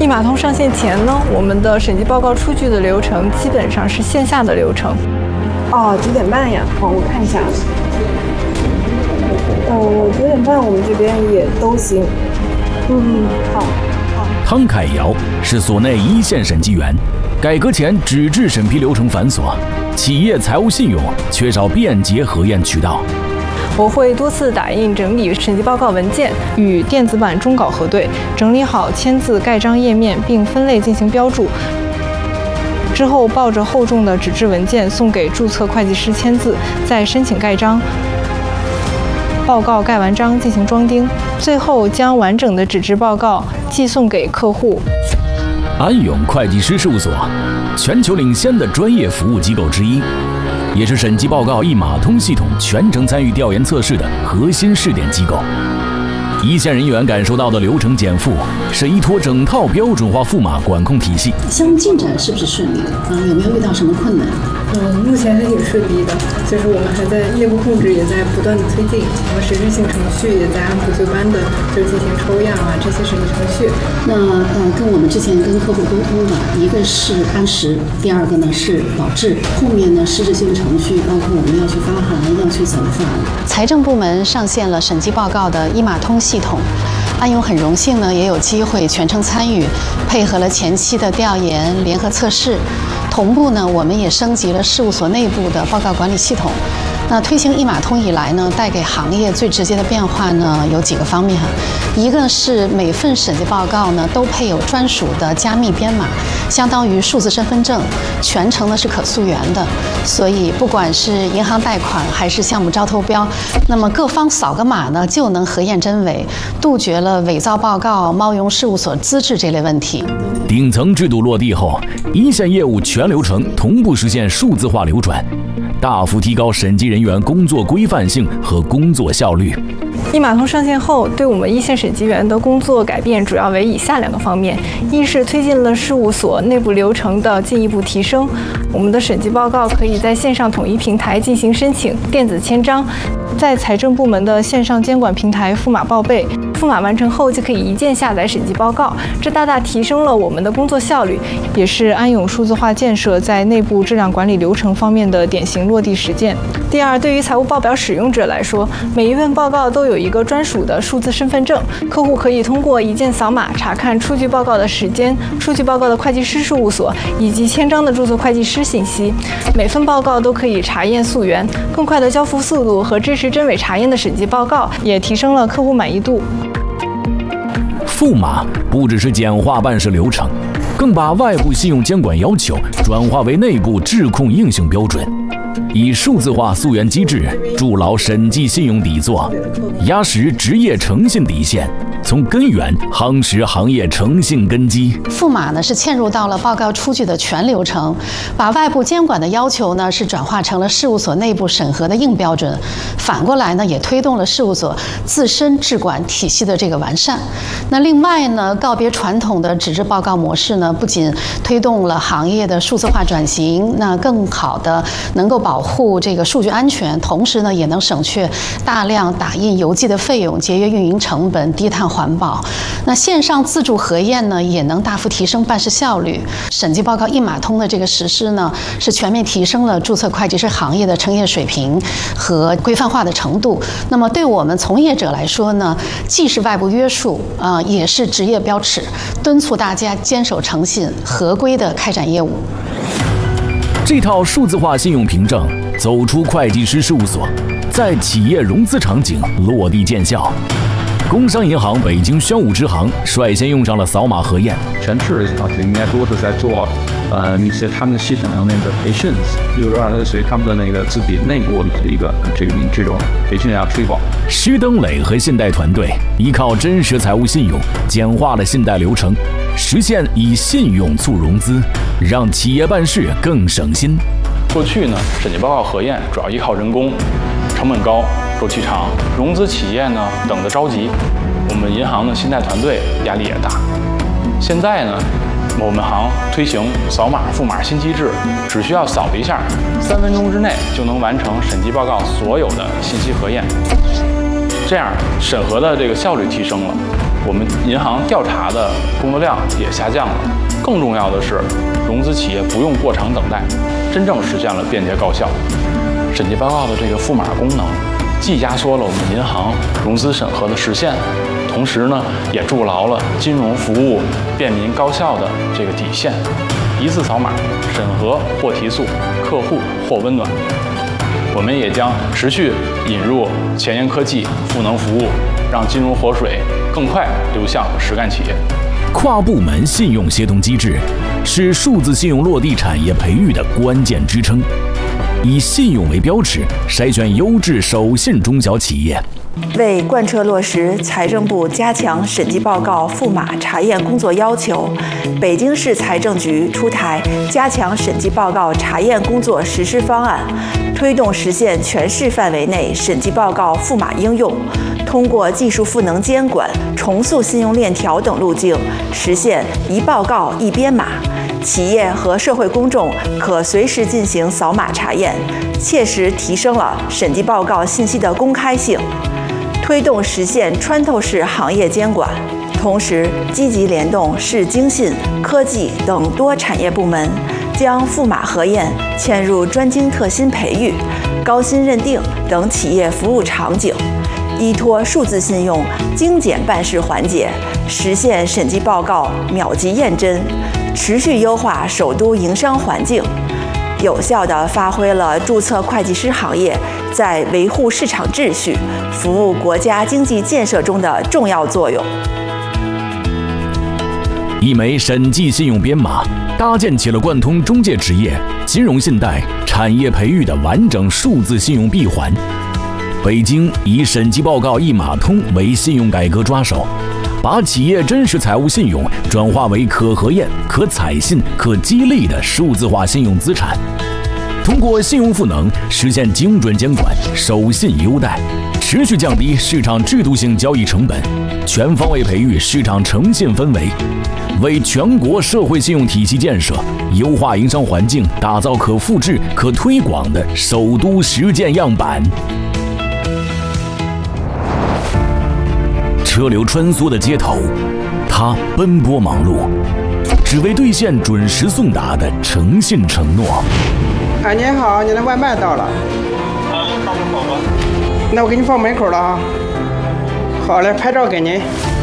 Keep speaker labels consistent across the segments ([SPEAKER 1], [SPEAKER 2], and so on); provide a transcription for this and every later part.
[SPEAKER 1] 一码通上线前呢，我们的审计报告出具的流程基本上是线下的流程。哦，9点半呀，我看一下。9点半我们这边也都行。好。
[SPEAKER 2] 汤凯尧是所内一线审计员，改革前纸质审批流程繁琐，企业财务信用缺少便捷核验渠道。
[SPEAKER 1] 我会多次打印整理审计报告文件，与电子版终稿核对，整理好签字盖章页面，并分类进行标注。之后抱着厚重的纸质文件送给注册会计师签字，再申请盖章。报告盖完章进行装订，最后将完整的纸质报告寄送给客户。
[SPEAKER 2] 安永会计师事务所，全球领先的专业服务机构之一，也是审计报告一码通系统全程参与调研测试的核心试点机构。一线人员感受到的流程减负，是依托整套标准化赋码管控体系。
[SPEAKER 3] 项目进展是不是顺利的？有没有遇到什么困难？
[SPEAKER 1] 目前还挺顺利的，就是我们还在内部控制也在不断的推进，然后实质性程序也在按部就班的就进行抽样啊这些审计程序。
[SPEAKER 3] 那跟我们之前跟客户沟通的，一个是按时，第二个呢是保质，后面呢实质性程序包括我们要去发函，要去走访。财政部门上线了审计报告的一码通系统。安永很荣幸呢，也有机会全程参与，配合了前期的调研、联合测试，同步呢，我们也升级了事务所内部的报告管理系统。那推行一码通以来呢，带给行业最直接的变化呢，有几个方面哈。一个是每份审计报告呢都配有专属的加密编码，相当于数字身份证，全程呢是可溯源的。所以不管是银行贷款还是项目招投标，那么各方扫个码呢就能核验真伪，杜绝了伪造报告、冒用事务所资质这类问题。
[SPEAKER 2] 顶层制度落地后，一线业务全流程同步实现数字化流转，大幅提高审计人员工作规范性和工作效率。
[SPEAKER 1] 一码通上线后，对我们一线审计员的工作改变主要为以下2个方面：一是推进了事务所内部流程的进一步提升，我们的审计报告可以在线上统一平台进行申请、电子签章，在财政部门的线上监管平台赋码报备，赋码完成后就可以一键下载审计报告，这大大提升了我们的工作效率，也是安永数字化建设在内部质量管理流程方面的典型落地实践。第二，对于财务报表使用者来说，每一份报告都有一个专属的数字身份证，客户可以通过一键扫码查看出具报告的时间、出具报告的会计师事务所以及签章的注册会计师信息。每份报告都可以查验溯源，更快的交付速度和支持真伪查验的审计报告，也提升了客户满意度。
[SPEAKER 2] 赋码不只是简化办事流程，更把外部信用监管要求转化为内部质控硬性标准，以数字化溯源机制筑牢审计信用底座，压实职业诚信底线，从根源夯实行业诚信根基。
[SPEAKER 3] 赋码呢是嵌入到了报告出具的全流程，把外部监管的要求呢是转化成了事务所内部审核的硬标准，反过来呢也推动了事务所自身质管体系的这个完善。那另外呢，告别传统的纸质报告模式呢，不仅推动了行业的数字化转型，那更好的能够保护这个数据安全，同时呢也能省去大量打印邮寄的费用，节约运营成本，低碳环保。那线上自助核验呢，也能大幅提升办事效率。审计报告一码通的这个实施呢，是全面提升了注册会计师行业的诚业水平和规范化的程度。那么对我们从业者来说呢，既是外部约束也是职业标尺，敦促大家坚守诚信，合规的开展业务。
[SPEAKER 2] 这套数字化信用凭证走出会计师事务所，在企业融资场景落地见效。工商银行北京宣武支行率先用上了扫码核验，
[SPEAKER 4] 全市里面都是在做一些他们的系统上面的培训，就是让他随他们的那个自己内部的这种培训啊推广。
[SPEAKER 2] 施登磊和信贷团队依靠真实财务信用，简化了信贷流程，实现以信用促融资，让企业办事更省心。
[SPEAKER 5] 过去呢，审计报告核验主要依靠人工，成本高，周期长，融资企业呢等得着急，我们银行的信贷团队压力也大。现在呢，我们行推行扫码赋码新机制，只需要扫一下，3分钟之内就能完成审计报告所有的信息核验，这样审核的这个效率提升了， 我们银行调查的工作量也下降了。更重要的是，融资企业不用过长等待，真正实现了便捷高效。审计报告的这个赋码功能，既压缩了我们银行融资审核的时限，同时呢，也筑牢了金融服务便民高效的这个底线。一次扫码，审核或提速，客户或温暖。我们也将持续引入前沿科技、赋能服务，让金融活水更快流向实干企业。
[SPEAKER 2] 跨部门信用协同机制是数字信用落地产业培育的关键支撑，以信用为标尺，筛选优质守信中小企业。
[SPEAKER 6] 为贯彻落实财政部加强审计报告赋码查验工作要求，北京市财政局出台加强审计报告查验工作实施方案，推动实现全市范围内审计报告赋码应用，通过技术赋能监管、重塑信用链条等路径，实现一报告一编码。企业和社会公众可随时进行扫码查验，切实提升了审计报告信息的公开性，推动实现穿透式行业监管。同时，积极联动市经信、科技等多产业部门，将赋码核验嵌入专精特新培育、高薪认定等企业服务场景，依托数字信用精简办事环节，实现审计报告秒级验真，持续优化首都营商环境，有效地发挥了注册会计师行业在维护市场秩序、服务国家经济建设中的重要作用。
[SPEAKER 2] 一枚审计信用编码，搭建起了贯通中介职业、金融信贷、产业培育的完整数字信用闭环。北京以审计报告一码通为信用改革抓手，把企业真实财务信用转化为可核验、可采信、可激励的数字化信用资产。通过信用赋能，实现精准监管、守信优待，持续降低市场制度性交易成本，全方位培育市场诚信氛围，为全国社会信用体系建设、优化营商环境打造可复制、可推广的首都实践样板。车流穿梭的街头，他奔波忙碌，只为兑现准时送达的诚信承诺。
[SPEAKER 7] 哎，您好，您的外卖到了。放门口吧。那我给你放门口了啊。好嘞，拍照给您。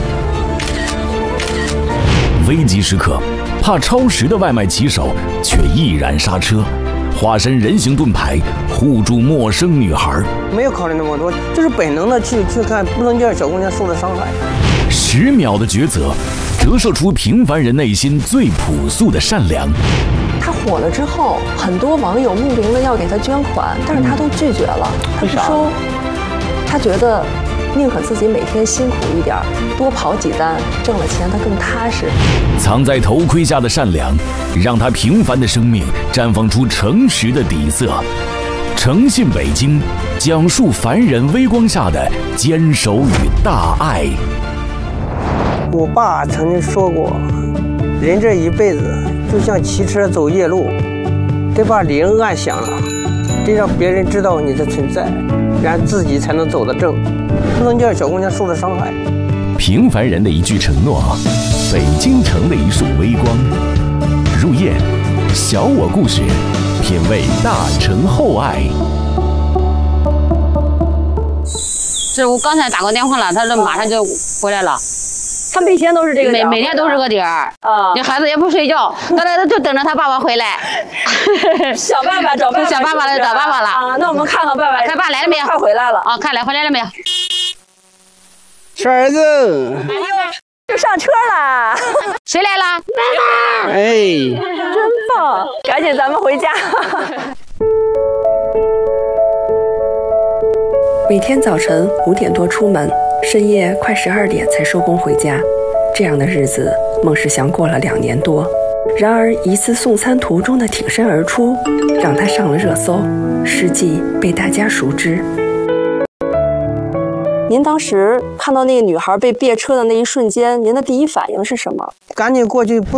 [SPEAKER 2] 危急时刻，怕超时的外卖骑手却毅然刹车，化身人形盾牌，护住陌生女孩。
[SPEAKER 7] 没有考虑那么多，就是本能的去看不能让小姑娘受到伤害。
[SPEAKER 2] 10秒的抉择，折射出平凡人内心最朴素的善良。
[SPEAKER 8] 他火了之后，很多网友慕名了要给他捐款，但是他都拒绝了，他不收。他觉得宁可自己每天辛苦一点，多跑几单，挣了钱他更踏实。
[SPEAKER 2] 藏在头盔下的善良，让他平凡的生命绽放出诚实的底色。诚信北京，讲述凡人微光下的坚守与大爱。
[SPEAKER 7] 我爸曾经说过，人这一辈子就像骑车走夜路，得把铃按响了，得让别人知道你的存在，然后自己才能走得正，不能让小姑娘受到伤害。
[SPEAKER 2] 平凡人的一句承诺，北京城的一束微光。入夜，小我故事，品味大城厚爱。
[SPEAKER 9] 是我刚才打过电话了，他说马上就回来了。
[SPEAKER 8] 他每天都是这个点，
[SPEAKER 9] 每天都是个点儿
[SPEAKER 8] 啊！
[SPEAKER 9] 这孩子也不睡觉，他就等着他爸爸回来。
[SPEAKER 8] 小爸爸找爸爸，
[SPEAKER 9] 小爸爸来找爸爸了
[SPEAKER 8] 啊！那我们看看爸爸，
[SPEAKER 9] 他爸来了没有？
[SPEAKER 8] 快回来了
[SPEAKER 9] 啊！看来回来了没有？
[SPEAKER 7] 小儿子，
[SPEAKER 8] 哎呦，就上车啦！
[SPEAKER 9] 谁来了？
[SPEAKER 7] 妈妈！哎，
[SPEAKER 8] 真棒！赶紧咱们回家。
[SPEAKER 10] 每天早晨5点多出门，深夜快12点才收工回家，这样的日子孟世祥过了2年多。然而一次送餐途中的挺身而出，让他上了热搜，事迹被大家熟知。
[SPEAKER 8] 您当时看到那个女孩被别车的那一瞬间，您的第一反应是什么？
[SPEAKER 7] 赶紧过去，不